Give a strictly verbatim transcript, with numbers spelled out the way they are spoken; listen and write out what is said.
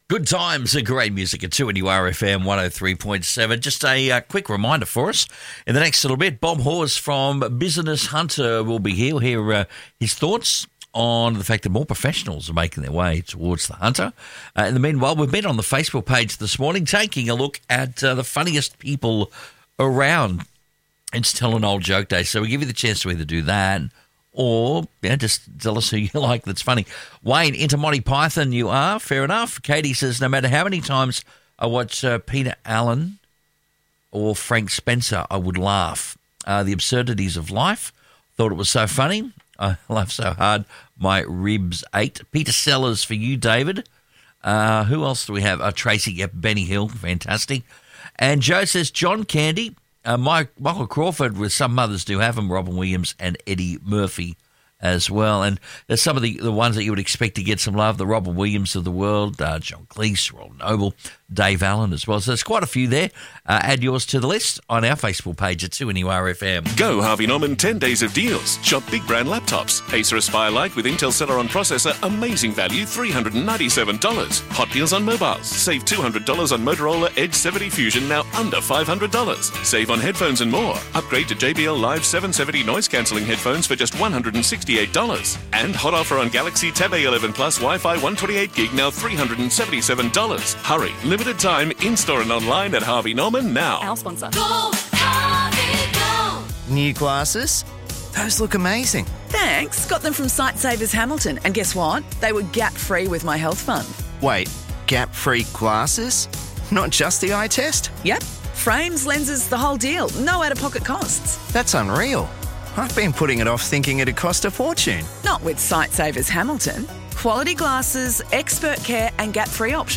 Good times and great music at two N U R F M one oh three point seven. Just a uh, quick reminder for us. In the next little bit, Bob Hawes from Business Hunter will be here. We'll hear uh, his thoughts on the fact that more professionals are making their way towards the Hunter. Uh, in the meanwhile, we've been on the Facebook page this morning taking a look at uh, the funniest people around. It's Tell an Old Joke Day, so we give you the chance to either do that or yeah, just tell us who you like that's funny. Wayne, into Monty Python you are. Fair enough. Katie says, no matter how many times I watch uh, Peter Allen or Frank Spencer, I would laugh. Uh, the absurdities of life. Thought it was so funny. I laughed so hard my ribs ate. Peter Sellers for you, David. Uh, who else do we have? Uh, Tracy, yep, Benny Hill, fantastic. And Joe says, John Candy. Uh, Mike, Michael Crawford, with some mothers do have him, Robin Williams and Eddie Murphy as well. And there's some of the, the ones that you would expect to get some love, the Robin Williams of the world, uh, John Cleese, Roland Noble, Dave Allen as well. So there's quite a few there. Uh, add yours to the list on our Facebook page at two N U R F M. Go Harvey Norman ten days of deals. Shop big brand laptops. Acer Aspire Lite with Intel Celeron processor, amazing value, three hundred ninety-seven dollars. Hot deals on mobiles. Save two hundred dollars on Motorola Edge seventy Fusion, now under five hundred dollars. Save on headphones and more. Upgrade to J B L Live seven seventy noise cancelling headphones for just one hundred sixty-eight dollars. And hot offer on Galaxy Tab A eleven Plus Wi-Fi one twenty-eight gig, now three hundred seventy-seven dollars. Hurry, limited time, in-store and online at Harvey Norman now. Our sponsor. Go, Harvey, go! New glasses? Those look amazing. Thanks. Got them from Sightsavers Hamilton. And guess what? They were gap-free with my health fund. Wait, gap-free glasses? Not just the eye test? Yep. Frames, lenses, the whole deal. No out-of-pocket costs. That's unreal. I've been putting it off thinking it'd cost a fortune. Not with Sightsavers Hamilton. Quality glasses, expert care and gap-free options.